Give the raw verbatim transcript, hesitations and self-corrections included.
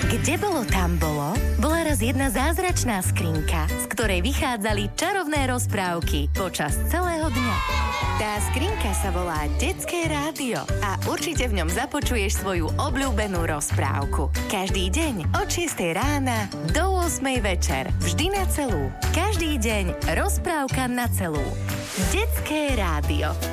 Kde bolo, tam bolo? Bola raz jedna zázračná skrinka, z ktorej vychádzali čarovné rozprávky počas celého dňa. Tá skrinka sa volá Detské rádio a určite v ňom započuješ svoju obľúbenú rozprávku. Každý deň od šiestej rána do ôsmej večer. Vždy na celú. Každý deň rozprávka na celú. Detské rádio.